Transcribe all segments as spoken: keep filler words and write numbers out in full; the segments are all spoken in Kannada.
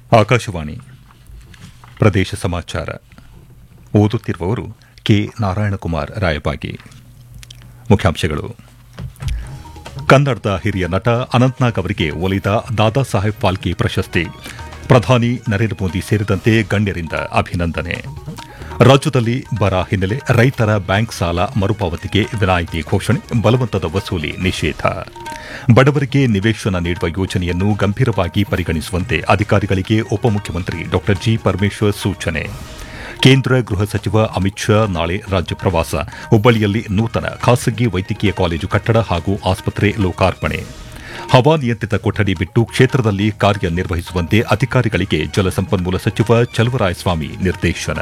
ಆಕಾಶವಾಣಿ ಪ್ರದೇಶ ಸಮಾಚಾರ ಓದುತ್ತಿರುವವರು ಕೆ ನಾರಾಯಣಕುಮಾರ್ ರಾಯಬಾಗಿ. ಮುಖ್ಯಾಂಶಗಳು. ಕನ್ನಡದ ಹಿರಿಯ ನಟ ಅನಂತ್ನಾಗ್ ಅವರಿಗೆ ಒಲಿದ ದಾದಾ ಸಾಹೇಬ್ ಫಾಲ್ಕೆ ಪ್ರಶಸ್ತಿ. ಪ್ರಧಾನಿ ನರೇಂದ್ರ ಮೋದಿ ಸೇರಿದಂತೆ ಗಣ್ಯರಿಂದ ಅಭಿನಂದನೆ. ರಾಜ್ಯದಲ್ಲಿ ಬರ ಹಿನ್ನೆಲೆ ರೈತರ ಬ್ಯಾಂಕ್ ಸಾಲ ಮರುಪಾವತಿಗೆ ವಿನಾಯಿತಿ ಘೋಷಣೆ, ಬಲವಂತದ ವಸೂಲಿ ನಿಷೇಧ. ಬಡವರಿಗೆ ನಿವೇಶನ ನೀಡುವ ಯೋಜನೆಯನ್ನು ಗಂಭೀರವಾಗಿ ಪರಿಗಣಿಸುವಂತೆ ಅಧಿಕಾರಿಗಳಿಗೆ ಉಪಮುಖ್ಯಮಂತ್ರಿ ಡಾ ಜಿ ಪರಮೇಶ್ವರ್ ಸೂಚನೆ. ಕೇಂದ್ರ ಗೃಹ ಸಚಿವ ಅಮಿತ್ ಶಾ ನಾಳೆ ರಾಜ್ಯ ಪ್ರವಾಸ. ಹುಬ್ಬಳ್ಳಿಯಲ್ಲಿ ನೂತನ ಖಾಸಗಿ ವೈದ್ಯಕೀಯ ಕಾಲೇಜು ಕಟ್ಟಡ ಹಾಗೂ ಆಸ್ಪತ್ರೆ ಲೋಕಾರ್ಪಣೆ. ಹವಾನಿಯಂತ್ರಿತ ಕೊಠಡಿ ಬಿಟ್ಟು ಕ್ಷೇತ್ರದಲ್ಲಿ ಕಾರ್ಯನಿರ್ವಹಿಸುವಂತೆ ಅಧಿಕಾರಿಗಳಿಗೆ ಜಲಸಂಪನ್ಮೂಲ ಸಚಿವ ಚಲುವರಾಯಸ್ವಾಮಿ ನಿರ್ದೇಶನ.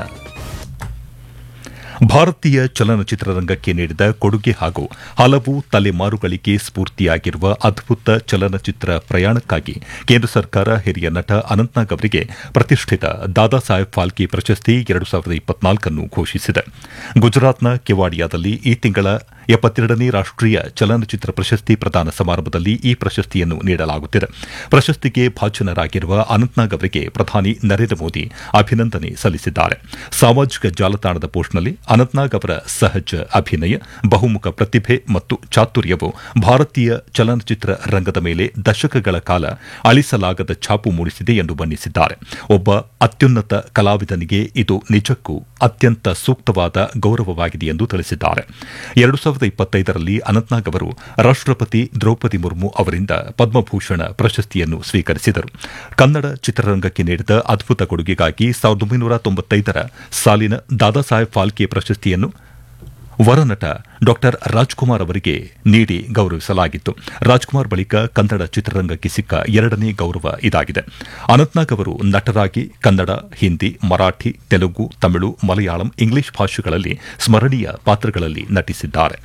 ಭಾರತೀಯ ಚಲನಚಿತ್ರರಂಗಕ್ಕೆ ನೀಡಿದ ಕೊಡುಗೆ ಹಾಗೂ ಹಲವು ತಲೆಮಾರುಗಳಿಗೆ ಸ್ಫೂರ್ತಿಯಾಗಿರುವ ಅದ್ಭುತ ಚಲನಚಿತ್ರ ಪ್ರಯಾಣಕ್ಕಾಗಿ ಕೇಂದ್ರ ಸರ್ಕಾರ ಹಿರಿಯ ನಟ ಅನಂತ್ನಾಗ್ ಅವರಿಗೆ ಪ್ರತಿಷ್ಠಿತ ದಾದಾ ಸಾಹೇಬ್ ಫಾಲ್ಕೆ ಪ್ರಶಸ್ತಿ ಎರಡು ಸಾವಿರದ ಇಪ್ಪತ್ನಾಲ್ಕನ್ನು ಘೋಷಿಸಿದೆ. ಗುಜರಾತ್ನ ಕೆವಾಡಿಯಾದಲ್ಲಿ ಈ ತಿಂಗಳ ಎಪ್ಪತ್ತೆರಡನೇ ರಾಷ್ಟೀಯ ಚಲನಚಿತ್ರ ಪ್ರಶಸ್ತಿ ಪ್ರದಾನ ಸಮಾರಂಭದಲ್ಲಿ ಈ ಪ್ರಶಸ್ತಿಯನ್ನು ನೀಡಲಾಗುತ್ತಿದೆ. ಪ್ರಶಸ್ತಿಗೆ ಭಾಜನರಾಗಿರುವ ಅನಂತ್ನಾಗ್ ಅವರಿಗೆ ಪ್ರಧಾನಿ ನರೇಂದ್ರ ಮೋದಿ ಅಭಿನಂದನೆ ಸಲ್ಲಿಸಿದ್ದಾರೆ. ಸಾಮಾಜಿಕ ಜಾಲತಾಣದ ಪೋಸ್ಟ್ನಲ್ಲಿ ಅನಂತ್ನಾಗ್ ಅವರ ಸಹಜ ಅಭಿನಯ, ಬಹುಮುಖ ಪ್ರತಿಭೆ ಮತ್ತು ಚಾತುರ್ಯವು ಭಾರತೀಯ ಚಲನಚಿತ್ರ ರಂಗದ ಮೇಲೆ ದಶಕಗಳ ಕಾಲ ಅಳಿಸಲಾಗದ ಛಾಪು ಮೂಡಿಸಿದೆ ಎಂದು ಬಣ್ಣಿಸಿದ್ದಾರೆ. ಒಬ್ಬ ಅತ್ಯುನ್ನತ ಕಲಾವಿದನಿಗೆ ಇದು ನಿಜಕ್ಕೂ ಅತ್ಯಂತ ಸೂಕ್ತವಾದ ಗೌರವವಾಗಿದೆ ಎಂದು ತಿಳಿಸಿದ್ದಾರೆ. ಎರಡು ಸಾವಿರದ ಇಪ್ಪತ್ತೈದರಲ್ಲಿ ಅನಂತ್ನಾಗ್ ಅವರು ರಾಷ್ಟಪತಿ ದ್ರೌಪದಿ ಮುರ್ಮು ಅವರಿಂದ ಪದ್ಮಭೂಷಣ ಪ್ರಶಸ್ತಿಯನ್ನು ಸ್ವೀಕರಿಸಿದರು. ಕನ್ನಡ ಚಿತ್ರರಂಗಕ್ಕೆ ನೀಡಿದ ಅದ್ಭುತ ಕೊಡುಗೆಗಾಗಿ ಸಾವಿರದ ಒಂಬೈನೂರ ತೊಂಬತ್ತೈದರ ಸಾಲಿನ ದಾದಾ ಸಾಹೇಬ್ ಫಾಲ್ಕೆ ಪ್ರಶಸ್ತಿಯನ್ನು ವರನಟ ಡಾ ರಾಜ್ಕುಮಾರ್ ಅವರಿಗೆ ನೀಡಿ ಗೌರವಿಸಲಾಗಿತ್ತು. ರಾಜ್ಕುಮಾರ್ ಬಳಿಕ ಕನ್ನಡ ಚಿತ್ರರಂಗಕ್ಕೆ ಸಿಕ್ಕ ಎರಡನೇ ಗೌರವ ಇದಾಗಿದೆ. ಅನಂತ್ನಾಗ್ ಅವರು ನಟರಾಗಿ ಕನ್ನಡ, ಹಿಂದಿ, ಮರಾಠಿ, ತೆಲುಗು, ತಮಿಳು, ಮಲಯಾಳಂ, ಇಂಗ್ಲಿಷ್ ಭಾಷೆಗಳಲ್ಲಿ ಸ್ಮರಣೀಯ ಪಾತ್ರಗಳಲ್ಲಿ ನಟಿಸಿದ್ದಾರೆ.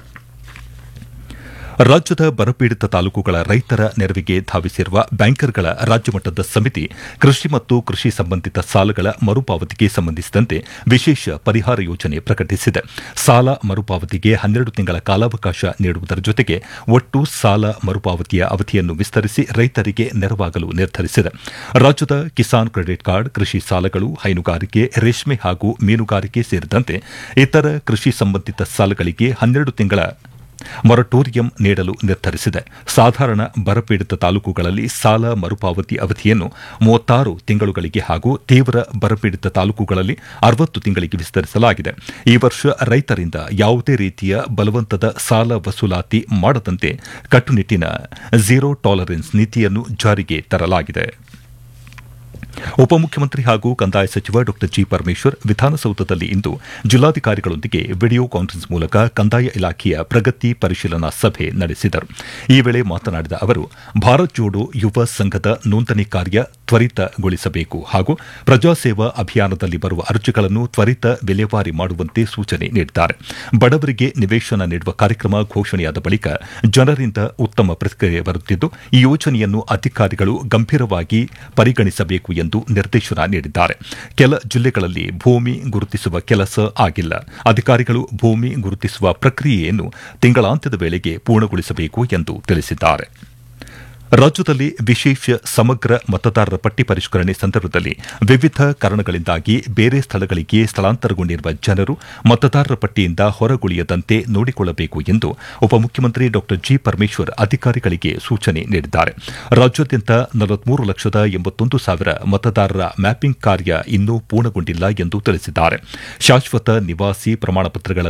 ರಾಜ್ಯದ ಬರಪೀಡಿತ ತಾಲೂಕುಗಳ ರೈತರ ನೆರವಿಗೆ ಧಾವಿಸಿರುವ ಬ್ಯಾಂಕರ್ಗಳ ರಾಜ್ಯಮಟ್ಟದ ಸಮಿತಿ ಕೃಷಿ ಮತ್ತು ಕೃಷಿ ಸಂಬಂಧಿತ ಸಾಲಗಳ ಮರುಪಾವತಿಗೆ ಸಂಬಂಧಿಸಿದಂತೆ ವಿಶೇಷ ಪರಿಹಾರ ಯೋಜನೆ ಪ್ರಕಟಿಸಿದೆ. ಸಾಲ ಮರುಪಾವತಿಗೆ ಹನ್ನೆರಡು ತಿಂಗಳ ಕಾಲಾವಕಾಶ ನೀಡುವುದರ ಜೊತೆಗೆ ಒಟ್ಟು ಸಾಲ ಮರುಪಾವತಿಯ ಅವಧಿಯನ್ನು ವಿಸ್ತರಿಸಿ ರೈತರಿಗೆ ನೆರವಾಗಲು ನಿರ್ಧರಿಸಿದೆ. ರಾಜ್ಯದ ಕಿಸಾನ್ ಕ್ರೆಡಿಟ್ ಕಾರ್ಡ್, ಕೃಷಿ ಸಾಲಗಳು, ಹೈನುಗಾರಿಕೆ, ರೇಷ್ಮೆ ಹಾಗೂ ಮೀನುಗಾರಿಕೆ ಸೇರಿದಂತೆ ಇತರ ಕೃಷಿ ಸಂಬಂಧಿತ ಸಾಲಗಳಿಗೆ ಹನ್ನೆರಡು ತಿಂಗಳ ಮೊರಟೋರಿಯಂ ನೀಡಲು ನಿರ್ಧರಿಸಿದೆ. ಸಾಧಾರಣ ಬರಪೀಡಿತ ತಾಲೂಕುಗಳಲ್ಲಿ ಸಾಲ ಮರುಪಾವತಿ ಅವಧಿಯನ್ನು ಮೂವತ್ತಾರು ತಿಂಗಳುಗಳಿಗೆ ಹಾಗೂ ತೀವ್ರ ಬರಪೀಡಿತ ತಾಲೂಕುಗಳಲ್ಲಿ ಅರವತ್ತು ತಿಂಗಳಿಗೆ ವಿಸ್ತರಿಸಲಾಗಿದೆ. ಈ ವರ್ಷ ರೈತರಿಂದ ಯಾವುದೇ ರೀತಿಯ ಬಲವಂತದ ಸಾಲ ವಸೂಲಾತಿ ಮಾಡದಂತೆ ಕಟ್ಟುನಿಟ್ಟಿನ ಝೀರೋ ಟಾಲರೆನ್ಸ್ ನೀತಿಯನ್ನು ಜಾರಿಗೆ ತರಲಾಗಿದೆ. ಉಪಮುಖ್ಯಮಂತ್ರಿ ಹಾಗೂ ಕಂದಾಯ ಸಚಿವ ಡಾ ಜಿ ಪರಮೇಶ್ವರ್ ವಿಧಾನಸೌಧದಲ್ಲಿ ಇಂದು ಜಿಲ್ಲಾಧಿಕಾರಿಗಳೊಂದಿಗೆ ವಿಡಿಯೋ ಕಾನ್ಫರೆನ್ಸ್ ಮೂಲಕ ಕಂದಾಯ ಇಲಾಖೆಯ ಪ್ರಗತಿ ಪರಿಶೀಲನಾ ಸಭೆ ನಡೆಸಿದರು. ಈ ವೇಳೆ ಮಾತನಾಡಿದ ಅವರು, ಭಾರತ್ ಜೋಡೋ ಯುವ ಸಂಘದ ನೋಂದಣಿ ಕಾರ್ಯ ತ್ವರಿತಗೊಳಿಸಬೇಕು ಹಾಗೂ ಪ್ರಜಾಸೇವಾ ಅಭಿಯಾನದಲ್ಲಿ ಬರುವ ಅರ್ಜಿಗಳನ್ನು ತ್ವರಿತ ವಿಲೇವಾರಿ ಮಾಡುವಂತೆ ಸೂಚನೆ ನೀಡಿದ್ದಾರೆ. ಬಡವರಿಗೆ ನಿವೇಶನ ನೀಡುವ ಕಾರ್ಯಕ್ರಮ ಘೋಷಣೆಯಾದ ಬಳಿಕ ಜನರಿಂದ ಉತ್ತಮ ಪ್ರತಿಕ್ರಿಯೆ ಬರುತ್ತಿದ್ದು, ಈ ಯೋಜನೆಯನ್ನು ಅಧಿಕಾರಿಗಳು ಗಂಭೀರವಾಗಿ ಪರಿಗಣಿಸಬೇಕು ಎಂದು ನಿರ್ದೇಶನ ನೀಡಿದ್ದಾರೆ. ಕೆಲ ಜಿಲ್ಲೆಗಳಲ್ಲಿ ಭೂಮಿ ಗುರುತಿಸುವ ಕೆಲಸ ಆಗಿಲ್ಲ. ಅಧಿಕಾರಿಗಳು ಭೂಮಿ ಗುರುತಿಸುವ ಪ್ರಕ್ರಿಯೆಯನ್ನು ತಿಂಗಳಾಂತ್ಯದ ವೇಳೆಗೆ ಪೂರ್ಣಗೊಳಿಸಬೇಕು ಎಂದು ತಿಳಿಸಿದ್ದಾರೆ. ರಾಜ್ಯದಲ್ಲಿ ವಿಶೇಷ ಸಮಗ್ರ ಮತದಾರರ ಪಟ್ಟಿ ಪರಿಷ್ಕರಣೆ ಸಂದರ್ಭದಲ್ಲಿ ವಿವಿಧ ಕಾರಣಗಳಿಂದಾಗಿ ಬೇರೆ ಸ್ಥಳಗಳಿಗೆ ಸ್ಥಳಾಂತರಗೊಂಡಿರುವ ಜನರು ಮತದಾರರ ಪಟ್ಟಿಯಿಂದ ಹೊರಗುಳಿಯದಂತೆ ನೋಡಿಕೊಳ್ಳಬೇಕು ಎಂದು ಉಪಮುಖ್ಯಮಂತ್ರಿ ಡಾ ಜಿ ಪರಮೇಶ್ವರ್ ಅಧಿಕಾರಿಗಳಿಗೆ ಸೂಚನೆ ನೀಡಿದ್ದಾರೆ. ರಾಜ್ಯಾದ್ಯಂತ ನಲವತ್ಮೂರು ಲಕ್ಷದ ಎಂಬತ್ತೊಂದು ಸಾವಿರ ಮತದಾರರ ಮ್ಯಾಪಿಂಗ್ ಕಾರ್ಯ ಇನ್ನೂ ಪೂರ್ಣಗೊಂಡಿಲ್ಲ ಎಂದು ತಿಳಿಸಿದ್ದಾರೆ. ಶಾಶ್ವತ ನಿವಾಸಿ ಪ್ರಮಾಣಪತ್ರಗಳ